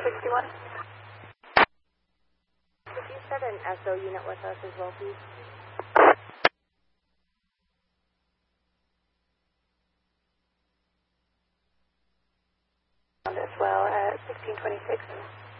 61. Could you set an SO unit with us as well, please? As well at 1626.